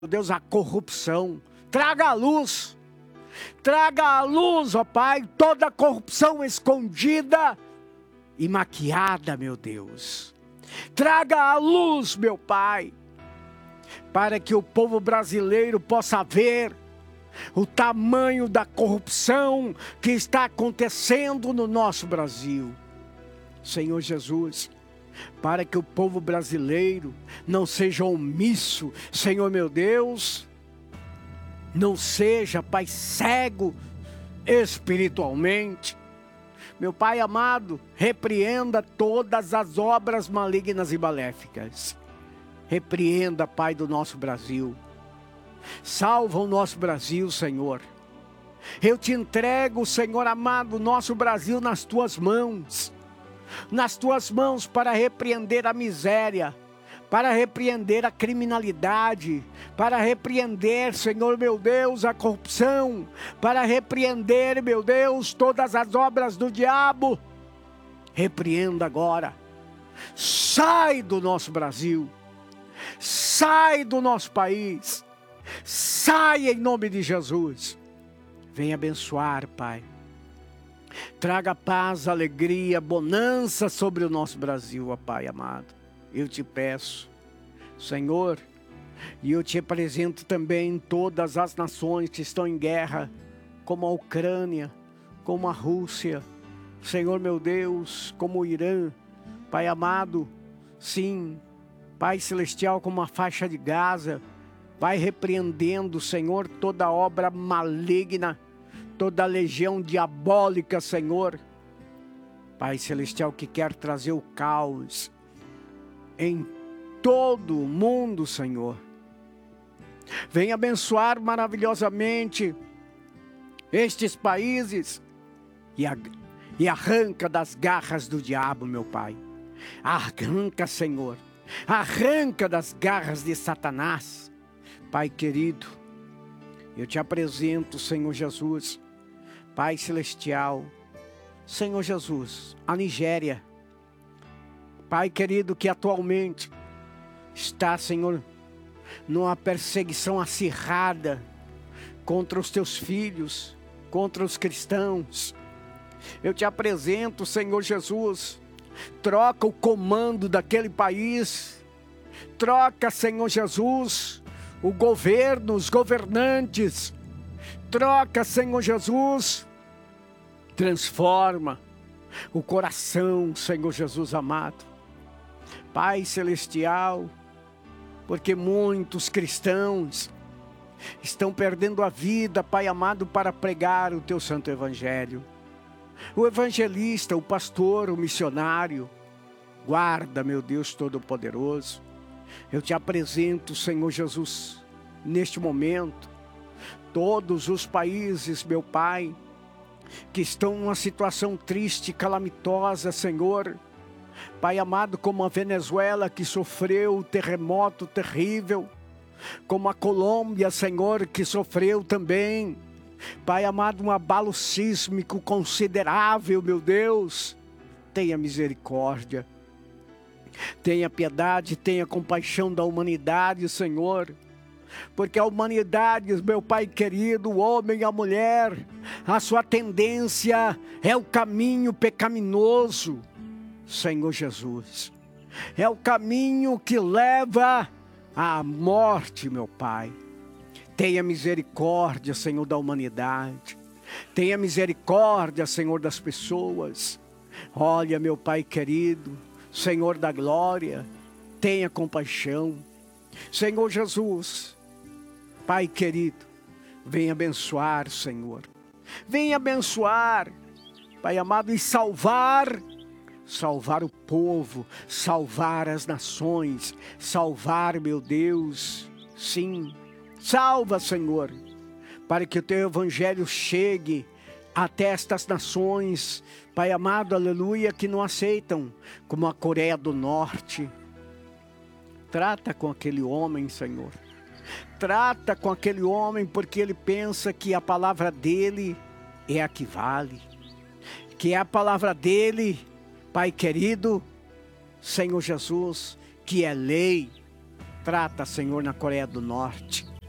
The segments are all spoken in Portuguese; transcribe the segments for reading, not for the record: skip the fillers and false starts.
Deus, a corrupção. Traga à luz, ó Pai, toda a corrupção escondida e maquiada, meu Deus. Traga à luz, meu Pai, para que o povo brasileiro possa ver o tamanho da corrupção que está acontecendo no nosso Brasil. Senhor Jesus, para que o povo brasileiro não seja omisso, Senhor meu Deus, não seja, Pai, cego espiritualmente. Meu Pai amado, repreenda todas as obras malignas e maléficas. Repreenda, Pai, do nosso Brasil. Salva o nosso Brasil, Senhor. Eu te entrego, Senhor amado, o nosso Brasil nas tuas mãos. Nas tuas mãos para repreender a miséria, para repreender a criminalidade, para repreender, Senhor meu Deus, a corrupção, para repreender, meu Deus, todas as obras do diabo. Repreenda agora. Sai do nosso Brasil, sai do nosso país, sai em nome de Jesus. Venha abençoar, Pai. Traga paz, alegria, bonança sobre o nosso Brasil, ó Pai amado. Eu te peço, Senhor, e eu te apresento também todas as nações que estão em guerra, como a Ucrânia, como a Rússia, Senhor meu Deus, como o Irã, Pai amado, sim, Pai celestial, como a faixa de Gaza. Vai repreendendo, Senhor, toda obra maligna, toda a legião diabólica, Senhor, Pai celestial, que quer trazer o caos em todo o mundo, Senhor. Venha abençoar maravilhosamente estes países e arranca das garras do diabo, meu Pai. Arranca, Senhor, arranca das garras de Satanás. Pai querido, eu te apresento, Senhor Jesus, Pai celestial, Senhor Jesus, a Nigéria, Pai querido, que atualmente está, Senhor, numa perseguição acirrada contra os teus filhos, contra os cristãos. Eu te apresento, Senhor Jesus, troca o comando daquele país, troca, Senhor Jesus, o governo, os governantes, troca, Senhor Jesus, transforma o coração, Senhor Jesus amado. Pai celestial, porque muitos cristãos estão perdendo a vida, Pai amado, para pregar o teu santo evangelho. O evangelista, o pastor, o missionário, guarda, meu Deus todo-poderoso. Eu te apresento, Senhor Jesus, neste momento, todos os países, meu Pai, que estão numa situação triste, calamitosa, Senhor. Pai amado, como a Venezuela, que sofreu o terremoto terrível, como a Colômbia, Senhor, que sofreu também, Pai amado, um abalo sísmico considerável, meu Deus. Tenha misericórdia, tenha piedade, tenha compaixão da humanidade, Senhor. Porque a humanidade, meu Pai querido, o homem e a mulher, a sua tendência é o caminho pecaminoso, Senhor Jesus. É o caminho que leva à morte, meu Pai. Tenha misericórdia, Senhor, da humanidade. Tenha misericórdia, Senhor, das pessoas. Olha, meu Pai querido, Senhor da glória, tenha compaixão. Senhor Jesus, Pai querido, venha abençoar, Senhor. Venha abençoar, Pai amado, e salvar o povo, salvar as nações, salvar, meu Deus, sim. Salva, Senhor, para que o teu evangelho chegue até estas nações, Pai amado, aleluia, que não aceitam, como a Coreia do Norte. Trata com aquele homem, Senhor. Trata com aquele homem, porque ele pensa que a palavra dele é a que vale. Que é a palavra dele, Pai querido, Senhor Jesus, que é lei. Trata, Senhor, na Coreia do Norte.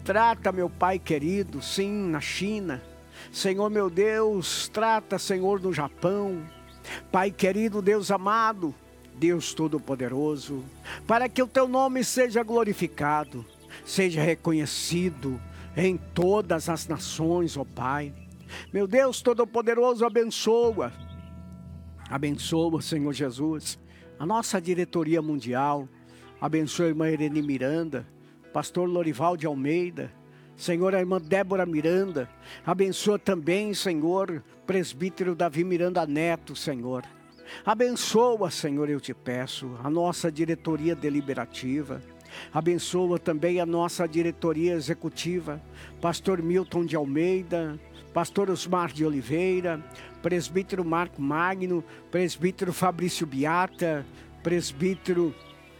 Trata, meu Pai querido, sim, na China. Senhor, meu Deus, trata, Senhor, no Japão. Pai querido, Deus amado, Deus Todo-Poderoso, para que o Teu nome seja glorificado, seja reconhecido em todas as nações, ó Pai. Meu Deus Todo-Poderoso, abençoa, Senhor Jesus, a nossa diretoria mundial. Abençoa a irmã Irene Miranda, pastor Lorival de Almeida, Senhor, a irmã Débora Miranda. Abençoa também, Senhor, presbítero Davi Miranda Neto, Senhor. Abençoa, Senhor, eu te peço, a nossa diretoria deliberativa. Abençoa também a nossa diretoria executiva, pastor Milton de Almeida, pastor Osmar de Oliveira, presbítero Marco Magno, presbítero Fabrício Biata, presbítero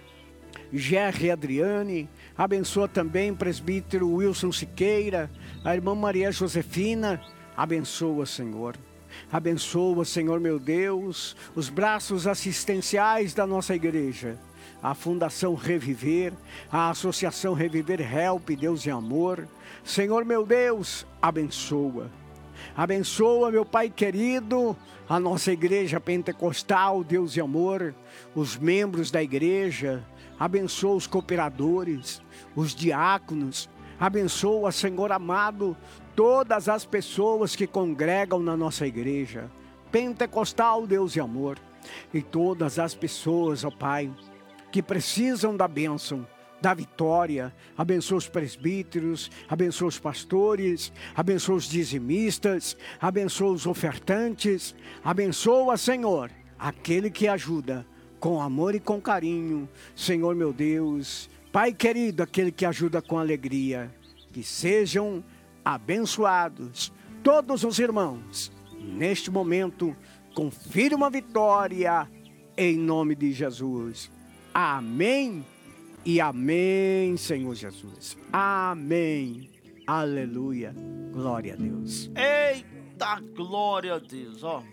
Gerry Adriane. Abençoa também presbítero Wilson Siqueira, a irmã Maria Josefina. Abençoa, Senhor. Abençoa, Senhor meu Deus, os braços assistenciais da nossa igreja. A Fundação Reviver, a Associação Reviver Help, Deus e Amor. Senhor meu Deus, abençoa. Abençoa, meu Pai querido, a nossa igreja pentecostal, Deus e Amor, os membros da igreja. Abençoa os cooperadores, os diáconos. Abençoa, Senhor amado, todas as pessoas que congregam na nossa igreja pentecostal, Deus e Amor. E todas as pessoas, ó Pai, que precisam da bênção, da vitória. Abençoa os presbíteros, abençoa os pastores, abençoa os dizimistas, abençoa os ofertantes. Abençoa, Senhor, aquele que ajuda com amor e com carinho. Senhor meu Deus, Pai querido, aquele que ajuda com alegria. Que sejam abençoados todos os irmãos. Neste momento, confirma a vitória em nome de Jesus. Amém e amém, Senhor Jesus. Amém. Aleluia. Glória a Deus. Eita, glória a Deus, ó.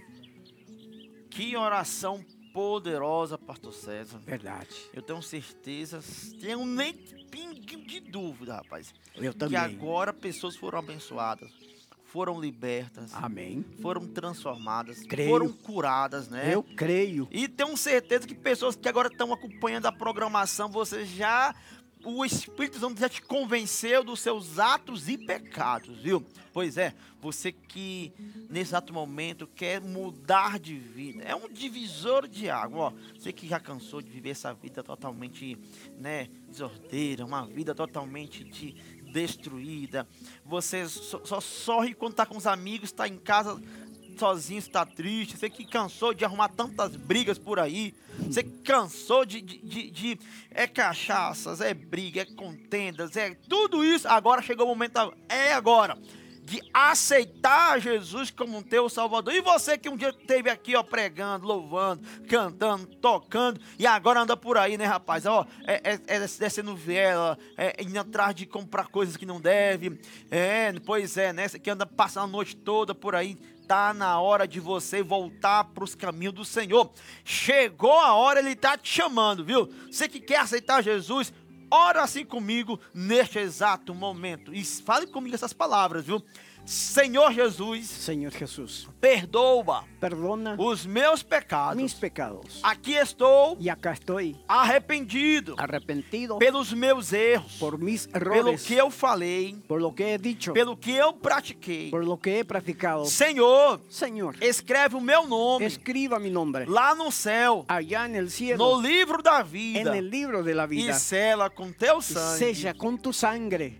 Que oração poderosa, pastor César. Verdade. Eu tenho certeza, tenho nem pinguinho de dúvida, rapaz. Eu também. Que agora pessoas foram abençoadas, foram libertas. Amém. Foram transformadas, Creio. foram curadas, né? Eu creio. E tenho certeza que pessoas que agora estão acompanhando a programação, o Espírito Santo já te convenceu dos seus atos e pecados, viu? Pois é, você que nesse exato momento quer mudar de vida, é um divisor de água, ó. Você que já cansou de viver essa vida totalmente, né, desordeira, uma vida totalmente destruída. Você só sorri quando está com os amigos, está em casa sozinho, está triste. Você que cansou de arrumar tantas brigas por aí. Você que cansou é cachaças, é briga, é contendas, é tudo isso. Agora chegou o momento, é agora de aceitar Jesus como um teu Salvador. E você que um dia esteve aqui, ó, pregando, louvando, cantando, tocando, e agora anda por aí, né, rapaz? Ó, descendo viela, indo atrás de comprar coisas que não deve. Pois é, né? Você que anda passando a noite toda por aí. Tá na hora de você voltar para os caminhos do Senhor. Chegou a hora, Ele tá te chamando, viu? Você que quer aceitar Jesus, ora assim comigo neste exato momento. E fale comigo essas palavras, viu? Senhor Jesus, perdoa, perdona os meus pecados. mis pecados. Aqui estou, Y acá estoy arrependido arrepentido pelos meus erros, por mis pelo errores, que eu falei, por lo que he dicho, pelo que eu pratiquei. por lo que he practicado. Senhor, Señor, escreve o meu nome escriba mi nombre lá no céu, allá en el cielo, no livro da en vida, el libro de la vida, e sela com teu y sangue. sella con tu sangre.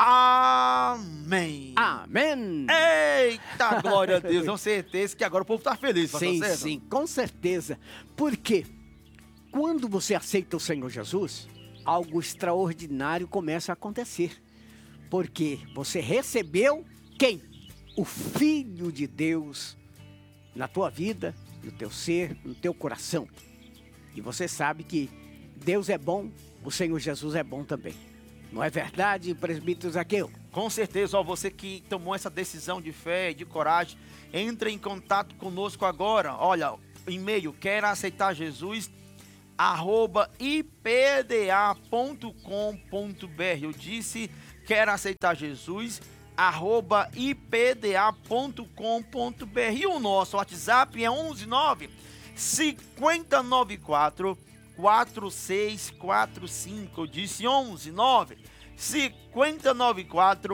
Amém. Amém. Eita, glória a Deus. Tenho certeza que agora o povo está feliz. Sim, César. sim, com certeza. Porque quando você aceita o Senhor Jesus, algo extraordinário começa a acontecer. Porque você recebeu quem? O Filho de Deus na tua vida, no teu ser, no teu coração. E você sabe que Deus é bom, o Senhor Jesus é bom também. Não é verdade, presbítero Zaqueu? Com certeza, ó, você que tomou essa decisão de fé e de coragem, entre em contato conosco agora. Olha, e-mail, quer aceitar Jesus, @ipda.com.br. Eu disse quer aceitar Jesus, @ipda.com.br. E o nosso WhatsApp é 119 5094 4645. Eu disse 119 5094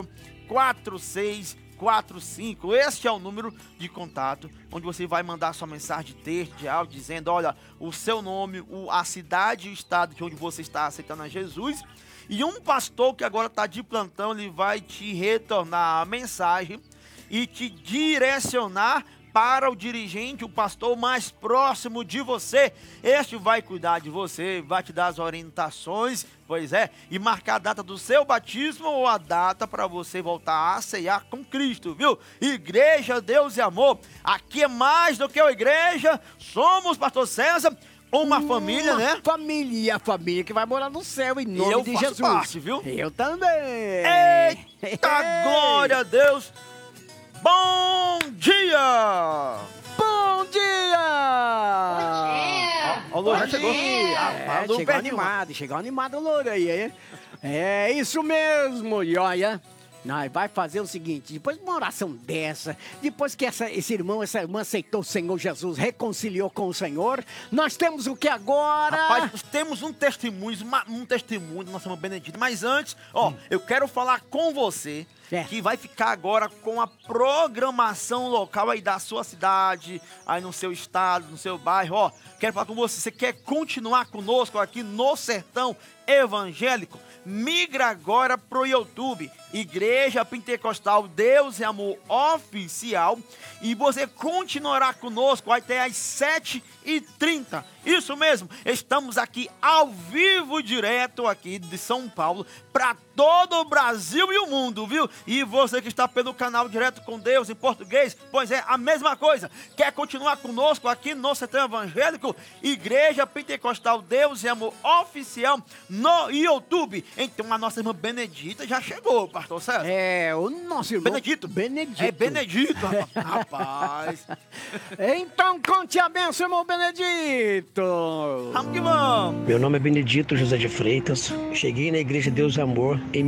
4645. Este é o número de contato onde você vai mandar sua mensagem de texto, de áudio, dizendo, olha, o seu nome, a cidade e o estado de onde você está aceitando a Jesus. E um pastor que agora está de plantão, ele vai te retornar a mensagem e te direcionar para o dirigente, o pastor mais próximo de você. Este vai cuidar de você, vai te dar as orientações, pois é, e marcar a data do seu batismo ou a data para você voltar a ceiar com Cristo, viu? Igreja, Deus e Amor. Aqui é mais do que uma igreja, somos, pastor César, uma família, né? Família, a família que vai morar no céu, em nome de Jesus. Parte, viu? Eu também. Eita, glória a Deus. Bom dia! Bom dia! O Louro já chegou. Chegou animado o Louro aí. É isso mesmo. E olha, nós vai fazer o seguinte, depois de uma oração dessa, depois que esse irmão, essa irmã aceitou o Senhor Jesus, reconciliou com o Senhor, nós temos o que agora? Rapaz, nós temos um testemunho do nosso irmão Benedito. Mas antes, eu quero falar com você, que vai ficar agora com a programação local aí da sua cidade, aí no seu estado, no seu bairro. Quero falar com você, você quer continuar conosco aqui no Sertão Evangélico? Migra agora pro YouTube, Igreja Pentecostal Deus e Amor Oficial, e você continuará conosco até às 7h30. Isso mesmo, estamos aqui ao vivo, direto aqui de São Paulo, para todo o Brasil e o mundo, viu? E você que está pelo canal Direto com Deus em português, pois é, a mesma coisa. Quer continuar conosco aqui no Sertão Evangélico? Igreja Pentecostal Deus e Amor Oficial no YouTube. Então a nossa irmã Benedita já chegou, pastor César. É, o nosso irmão Benedito. É Benedito, rapaz. Então conte a bênção, irmão Benedito. Vamos que vamos. Meu nome é Benedito José de Freitas. Cheguei na Igreja Deus e Amor em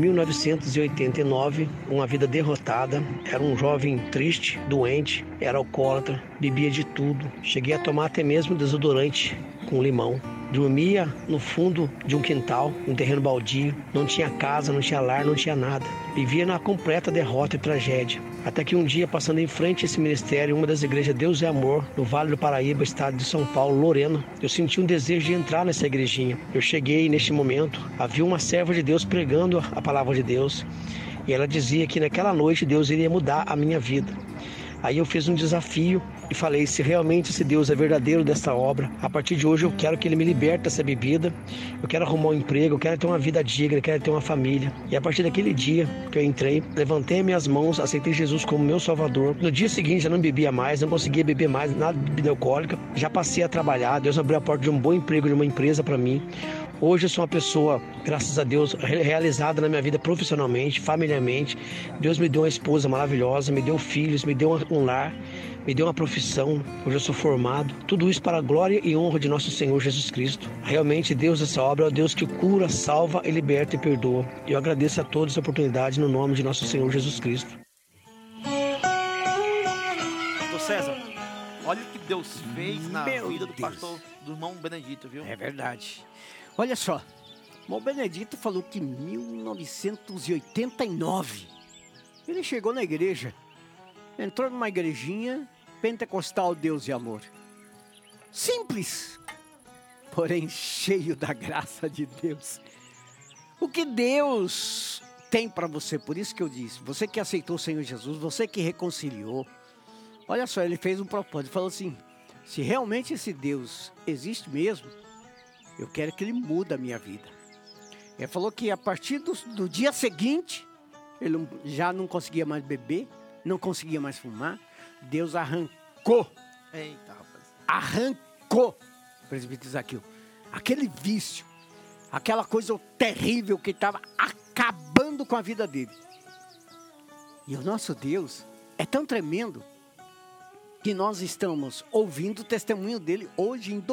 1989, uma vida derrotada. Era um jovem triste, doente, era alcoólatra, bebia de tudo. Cheguei a tomar até mesmo desodorante com limão. Dormia no fundo de um quintal, um terreno baldio. Não tinha casa, não tinha lar, não tinha nada. Vivia na completa derrota e tragédia. Até que um dia, passando em frente a esse ministério, uma das igrejas Deus e Amor, no Vale do Paraíba, estado de São Paulo, Lorena, eu senti um desejo de entrar nessa igrejinha. Eu cheguei neste momento, havia uma serva de Deus pregando a palavra de Deus. E ela dizia que naquela noite Deus iria mudar a minha vida. Aí eu fiz um desafio e falei, se realmente esse Deus é verdadeiro desta obra, a partir de hoje eu quero que Ele me liberte dessa bebida, eu quero arrumar um emprego, eu quero ter uma vida digna, eu quero ter uma família. E a partir daquele dia que eu entrei, levantei minhas mãos, aceitei Jesus como meu Salvador. No dia seguinte já não bebia mais, não conseguia beber mais, nada de bebida alcoólica. Já passei a trabalhar, Deus abriu a porta de um bom emprego, de uma empresa para mim. Hoje eu sou uma pessoa, graças a Deus, realizada na minha vida profissionalmente, familiarmente. Deus me deu uma esposa maravilhosa, me deu filhos, me deu um lar, me deu uma profissão. Hoje eu sou formado. Tudo isso para a glória e honra de nosso Senhor Jesus Cristo. Realmente, Deus dessa obra é o Deus que cura, salva, e liberta e perdoa. E eu agradeço a todos essa oportunidade no nome de nosso Senhor Jesus Cristo. Pastor César, olha o que Deus fez na vida do Deus. pastor, do irmão Benedito, viu? É verdade. Olha só, o irmão Benedito falou que em 1989 ele chegou na igreja, entrou numa igrejinha pentecostal Deus e Amor. Simples, porém cheio da graça de Deus. O que Deus tem para você, por isso que eu disse, você que aceitou o Senhor Jesus, você que reconciliou, olha só, ele fez um propósito, ele falou assim, se realmente esse Deus existe mesmo, eu quero que Ele mude a minha vida. Ele falou que a partir do dia seguinte, ele já não conseguia mais beber, não conseguia mais fumar. Deus arrancou. Eita, rapaz. Arrancou, presbítero Zaqueu, aquele vício, aquela coisa terrível que estava acabando com a vida dele. E o nosso Deus é tão tremendo que nós estamos ouvindo o testemunho dele hoje em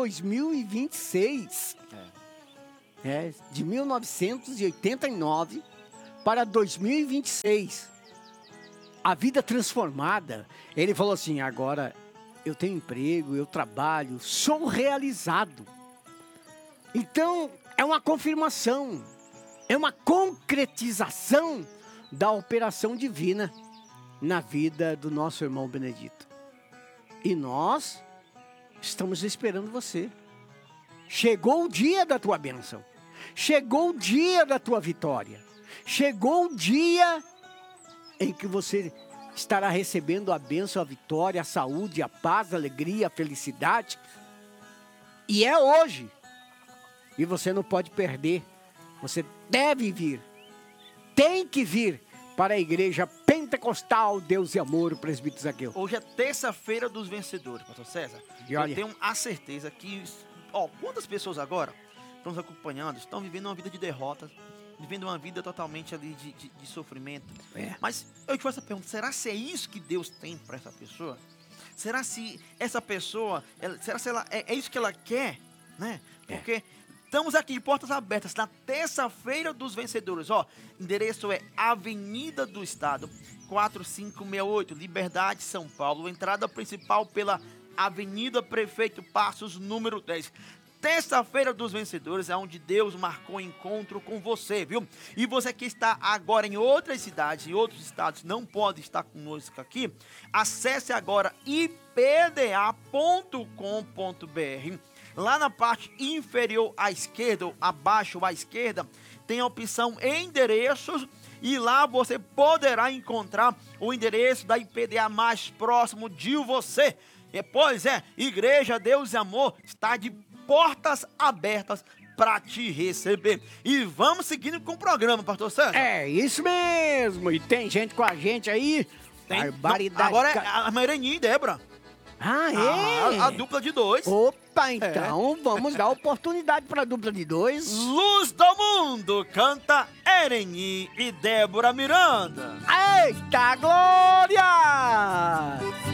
2026. De 1989 para 2026. A vida transformada. Ele falou assim, agora eu tenho emprego, eu trabalho, sou realizado. Então, é uma confirmação, é uma concretização da operação divina na vida do nosso irmão Benedito. E nós estamos esperando você. Chegou o dia da tua bênção. Chegou o dia da tua vitória. Chegou o dia em que você estará recebendo a bênção, a vitória, a saúde, a paz, a alegria, a felicidade. E é hoje. E você não pode perder. Você deve vir. Tem que vir para a igreja pentecostal Deus e Amor, o presbítero Zaqueu. Hoje é terça-feira dos vencedores, pastor César. E olha, eu tenho a certeza que, quantas pessoas agora estão nos acompanhando, estão vivendo uma vida de derrotas, vivendo uma vida totalmente ali de sofrimento. Mas eu te faço essa pergunta, será se é isso que Deus tem para essa pessoa? Será se essa pessoa, será se ela é isso que ela quer? Né? Porque estamos aqui de portas abertas na terça-feira dos vencedores. Endereço é Avenida do Estado, 4568, Liberdade, São Paulo. Entrada principal pela Avenida Prefeito Passos, número 10. Terça-feira dos vencedores é onde Deus marcou encontro com você, viu? E você que está agora em outras cidades, em outros estados, não pode estar conosco aqui, acesse agora ipda.com.br. Lá na parte inferior à esquerda, ou abaixo à esquerda, tem a opção endereços e lá você poderá encontrar o endereço da IPDA mais próximo de você. Igreja Deus e Amor está de portas abertas para te receber. E vamos seguindo com o programa, pastor César. É isso mesmo. E tem gente com a gente aí. Barbaridade. Agora é a Maireni e Débora. Ah, é? A dupla de 2. Opa, então vamos dar oportunidade para a dupla de 2. Luz do Mundo canta Ereni e Débora Miranda. Eita glória!